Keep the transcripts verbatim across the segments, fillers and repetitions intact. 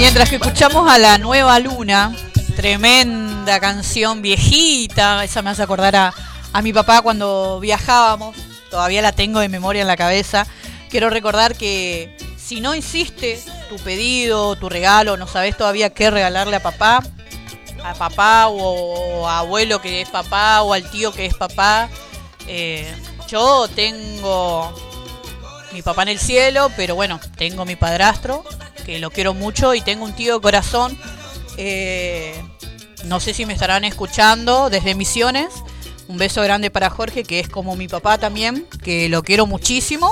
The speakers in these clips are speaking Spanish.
Mientras que escuchamos a La Nueva Luna, tremenda canción viejita, esa me hace acordar a, a mi papá cuando viajábamos, todavía la tengo de memoria en la cabeza. Quiero recordar que si no hiciste tu pedido, tu regalo, no sabes todavía qué regalarle a papá, a papá o, o a abuelo que es papá o al tío que es papá, eh, yo tengo mi papá en el cielo, pero bueno, tengo mi padrastro, que lo quiero mucho, y tengo un tío de corazón, eh, no sé si me estarán escuchando desde Misiones. Un beso grande para Jorge, que es como mi papá también, que lo quiero muchísimo.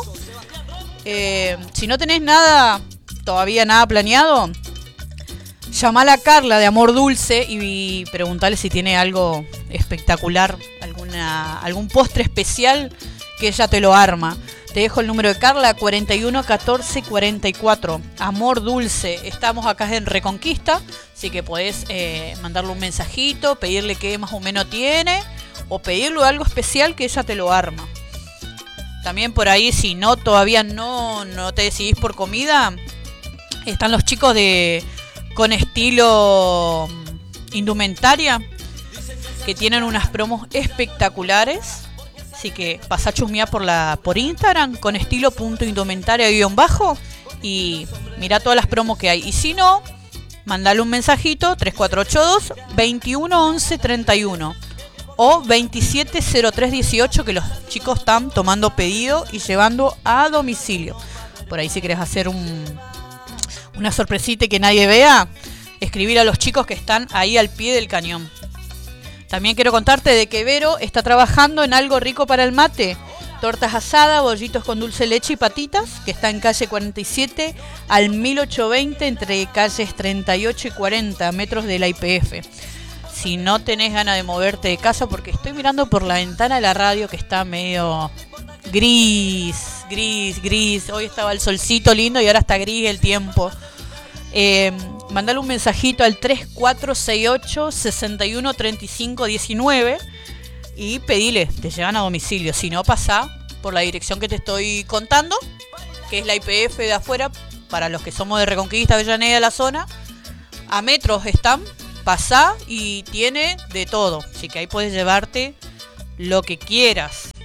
Eh, si no tenés nada, todavía nada planeado, llamala a Carla de Amor Dulce y preguntale si tiene algo espectacular, alguna, algún postre especial, que ella te lo arma. Te dejo el número de Carla, cuarenta y uno catorce cuarenta y cuatro. Amor Dulce. Estamos acá en Reconquista, así que podés eh, mandarle un mensajito, pedirle qué más o menos tiene, o pedirle algo especial que ella te lo arma. También por ahí, si no todavía no, no te decidís por comida, están los chicos de Con Estilo Indumentaria, que tienen unas promos espectaculares. Así que pasá a chusmear por la por Instagram, con estilo punto indumentaria guión bajo, y mirá todas las promos que hay. Y si no, mandale un mensajito, tres cuatro ocho dos, veintiuno once treinta y uno o veintisiete cero tres dieciocho, que los chicos están tomando pedido y llevando a domicilio. Por ahí si querés hacer un, una sorpresita y que nadie vea, escribir a los chicos que están ahí al pie del cañón. También quiero contarte de que Vero está trabajando en algo rico para el mate. Tortas asadas, bollitos con dulce de leche y patitas, que está en calle cuarenta y siete al mil ochocientos veinte, entre calles treinta y ocho y cuarenta, metros de la I P F. Si no tenés ganas de moverte de casa, porque estoy mirando por la ventana de la radio que está medio gris, gris, gris. Hoy estaba el solcito lindo y ahora está gris el tiempo. Eh, mandale un mensajito al tres cuatro seis ocho, seis uno tres cinco uno nueve y pedile, te llevan a domicilio. Si no, pasá por la dirección que te estoy contando, que es la I P F de afuera, para los que somos de Reconquista, Avellaneda, la zona. A metros están, pasá y tiene de todo, así que ahí puedes llevarte lo que quieras.